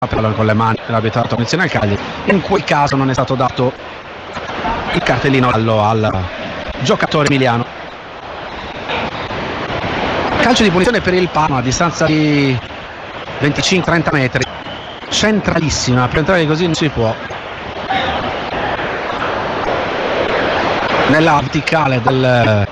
pallone con le mani, l'arbitrato attenzione al Cagliari. In quel caso non è stato dato il cartellino al giocatore emiliano. Calcio di punizione per il Parma a distanza di 25-30 metri, centralissima, per entrare così non si può. Nella verticale del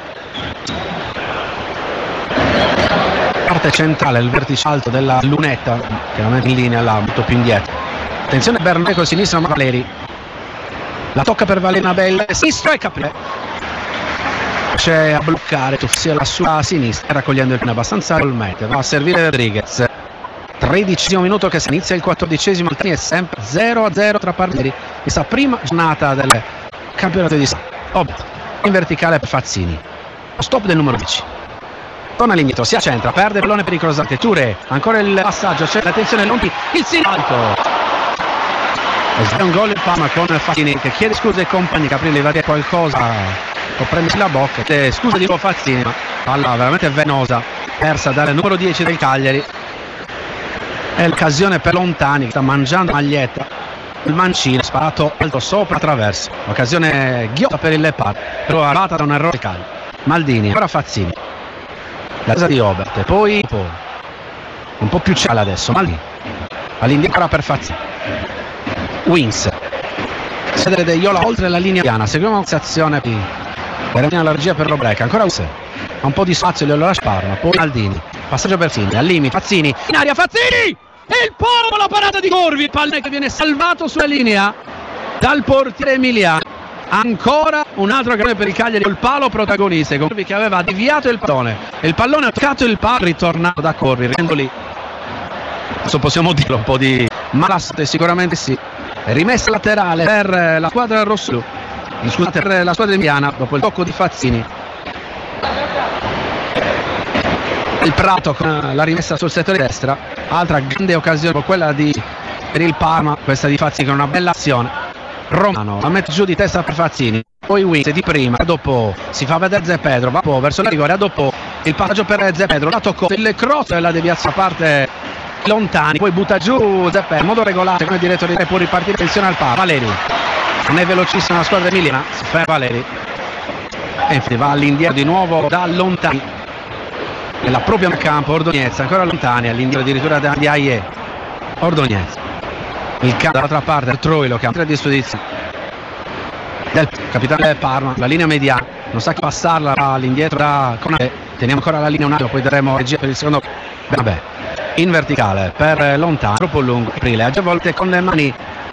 parte centrale, il vertice alto della lunetta, chiaramente in linea là, molto più indietro. Attenzione Bernè con sinistra, ma Valeri la tocca per Valena Bella, sinistro e Caprile c'è a bloccare sia la sua sinistra, raccogliendo il pene abbastanza colmete. Va a servire Rodriguez. 13° minuto che si inizia il 14°, è sempre 0-0 tra Parmieri, questa prima giornata del campionato di in verticale per Fazzini. Stop del numero 10. Torna all'indietro, si accentra, perde il pallone pericolosamente. Touré, ancora il passaggio, c'è l'attenzione Lonti, il sinistro alto. E un gol il Parma con Fazzini che chiede scusa ai compagni. Caprile va a dire qualcosa, può prendersi la bocca, scusa di nuovo Fazzini, ma palla veramente venosa, persa dal numero 10 del Cagliari. È l'occasione per Lontani che sta mangiando maglietta, il mancino sparato alto sopra attraverso, occasione ghiotta per il Lepar, però arrivata da un errore del Cagliari. Maldini, ora Fazzini, la casa di Obert, poi un po' più ciala adesso, Maldini all'indietro per Fazzini. Wings, sedere De Iola oltre la linea piana, seguiamo un'azione per la regia per Lobreca, ancora Wings, ha un po' di spazio, glielo lascia Parma, poi Maldini, passaggio per Fazzini, al limite, Fazzini, in aria Fazzini, e il polo, la parata di Corvi, il pallone che viene salvato sulla linea dal portiere emiliano. Ancora un altro occasione per il Cagliari col palo protagonista, Corvi che aveva deviato il pallone ha toccato il palo, ritornato da Corvi, rendendo lì, adesso possiamo dirlo, un po' di malassate, sicuramente sì. Rimessa laterale per la squadra rossblu, scusate, per la squadra emiliana dopo il tocco di Fazzini. Il Prato con la rimessa sul settore destra, altra grande occasione quella per il Parma, questa di Fazzini con una bella azione. Romano la mette giù di testa per Fazzini, poi Wings di prima, dopo si fa vedere Zepedro, va verso la rigore, dopo il passaggio per Zepedro, la toccò, il cross e la deviazione a parte Lontani, poi butta giù Zepedro, in modo regolare come direttore può ripartire, attenzione al Parma. Valeri, non è velocissima la squadra emiliana, si ferma Valeri e infatti va all'indietro di nuovo da Lontani nella propria campo. Ordonez ancora Lontani all'indietro addirittura di Aie. Ordonez, il campo dall'altra parte del Troilo che ha a disposizione del capitano del Parma, la linea mediana non sa che passarla all'indietro da Conate. Teniamo ancora la linea un attimo, poi daremo regia per il secondo. Vabbè, in verticale per Lontani, troppo lungo, Aprile a volte con le mani.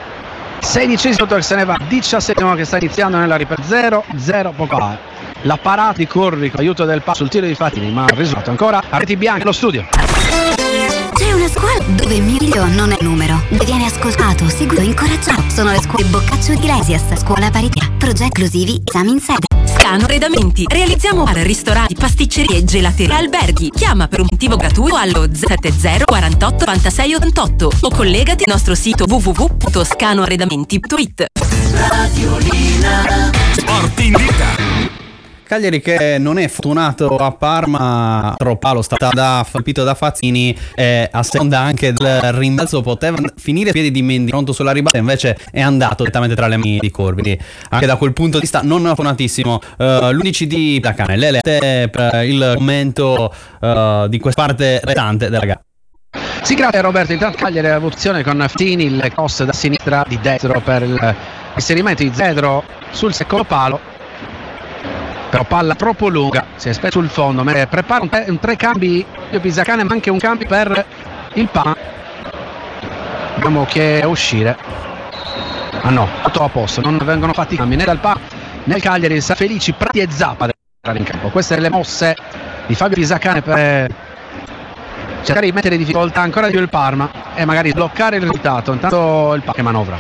16° che se ne va, 17° che sta iniziando nella ripresa, 0-0 poco fa. La parata di Corvi con l'aiuto del passo sul tiro di Fazzini, ma il risultato ancora a reti bianche lo studio. C'è una scuola dove il mio figlio non è numero, viene ascoltato, seguito, incoraggiato. Sono le scuole Boccaccio di Iglesias, scuola paritaria, progetti inclusivi, esami in sede. Scano Arredamenti. Realizziamo bar, ristoranti, pasticcerie, gelaterie, alberghi. Chiama per un preventivo gratuito allo 70 48 96 88 o collegati al nostro sito www.scanoarredamenti.it. Radiolina Sport in Vita. Cagliari che non è fortunato a Parma, palo stata colpito da Fazzini, a seconda anche del rimbalzo poteva finire a piedi di Mendy pronto sulla ribalta, invece è andato direttamente tra le mani di Corvi. Anche da quel punto di vista non fortunatissimo. L'11 di Placane, Lele per il commento di questa parte restante della gara. Sì, grazie Roberto. Intanto Cagliari ha avuzione con Fazzini, il cross da sinistra di destro per l'inserimento di Zedro sul secondo palo. Però palla troppo lunga, si è speso sul fondo, prepara un tre cambi Pisacane, ma anche un cambio per il Parma. Vediamo che è uscire. Ah no, tutto a posto, non vengono fatti cambi né dal Parma né Cagliari. Felici, Prati e Zappa in campo. Queste le mosse di Fabio Pisacane per cercare di mettere in difficoltà ancora di più il Parma e magari bloccare il risultato. Intanto il Parma che manovra.